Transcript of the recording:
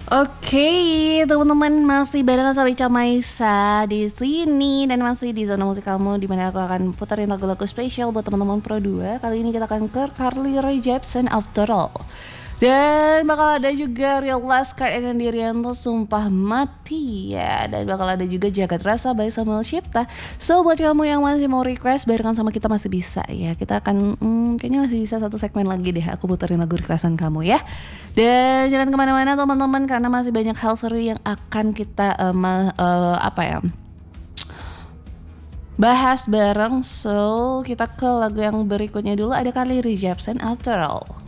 Oke, teman-teman masih barengan sama Ica Maisa di sini dan masih di zona musik kamu di mana aku akan puterin lagu-lagu spesial buat teman-teman Pro 2. Kali ini kita akan ke Carly Rae Jepsen After All. Dan bakal ada juga Real Last Card and Dirianto Sumpah Mati ya. Dan bakal ada juga Jagat Rasa by Samuel Shipta. So buat kamu yang masih mau request barengan sama kita masih bisa ya. Kita akan kayaknya masih bisa satu segmen lagi deh. Aku puterin lagu requestan kamu ya. Dan jangan kemana-mana teman-teman karena masih banyak hal seru yang akan kita bahas bareng. So kita ke lagu yang berikutnya dulu. Ada Carly Rae Jepsen After All.